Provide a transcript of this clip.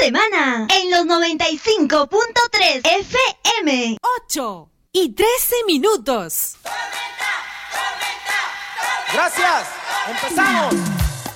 semana en los 95.3 FM. 8:13. Gracias, empezamos.